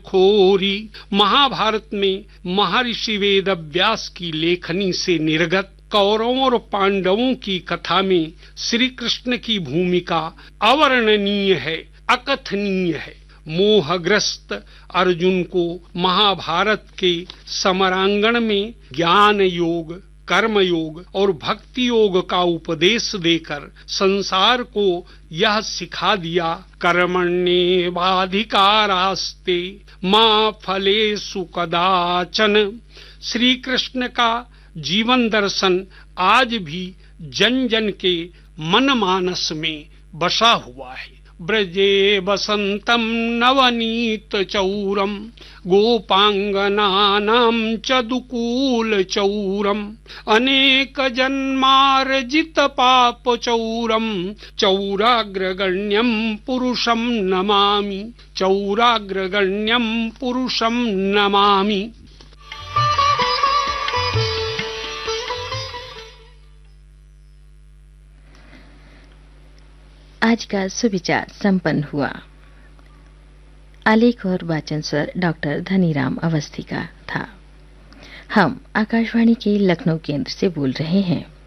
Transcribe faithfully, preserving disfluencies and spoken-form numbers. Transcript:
खोरी। महाभारत में महर्षि वेद व्यास की लेखनी से निर्गत कौरवों और पांडवों की कथा में श्री कृष्ण की भूमिका अवर्णनीय है, अकथनीय है। मोहग्रस्त अर्जुन को महाभारत के समरांगण में ज्ञान योग, कर्म योग और भक्ति योग का उपदेश देकर संसार को यह सिखा दिया, कर्मण्येवाधिकारास्ते मा फलेषु कदाचन। श्री कृष्ण का जीवन दर्शन आज भी जन जन के मन मानस में बसा हुआ है। ब्रजे बसंतम नवनीत चौरम गोपांगनानां च दुकूल चौरम अनेक जन्मार्जित पाप चौरम चौराग्रगण्यम पुरुषम नमामि, चौराग्रगण्यम पुरुषम नमामि। आज का सुविचार संपन्न हुआ। आलेख और वाचन स्वर डॉक्टर धनीराम अवस्थी का था। हम आकाशवाणी के लखनऊ केंद्र से बोल रहे हैं।